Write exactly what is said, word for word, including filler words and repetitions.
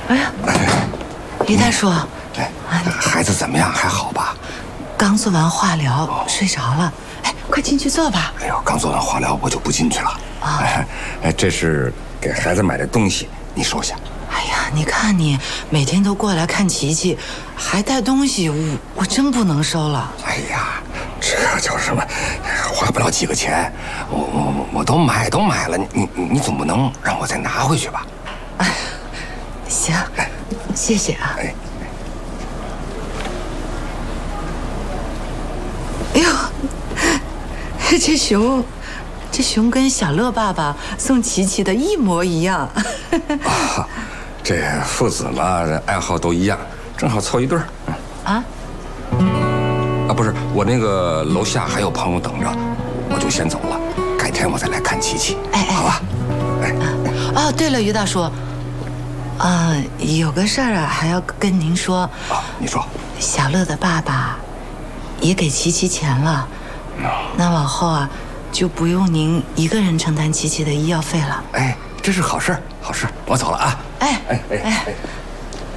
哎呀，李大叔， 哎，孩子怎么样？还好吧？ 刚做完化疗，哦、睡着了。哎，快进去坐吧。 哎呦，刚做完化疗我就不进去了。啊、哦，哎，这是给孩子买的东西，你收下。 哎呀，你看你每天都过来看琪琪，还带东西，我我真不能收了。 哎呀，这叫什么？花不了几个钱，我我我都买都买了，你你你总不能让我再拿回去吧？ 哎，行，哎、谢谢啊。哎，哎呦，这熊，这熊跟小乐爸爸送琪琪的一模一样。 啊，这父子嘛，这爱好都一样，正好凑一对儿。啊？啊，不是，我那个楼下还有朋友等着，我就先走了。改天我再来看琪琪，哎哎，好吧？哎， 哦，对了，于大叔，啊，有个事儿啊，还要跟您说。 啊，你说。 小乐的爸爸也给琪琪钱了，那往后啊，就不用您一个人承担琪琪的医药费了。 哎，这是好事，好事，我走了啊。 哎哎哎。哎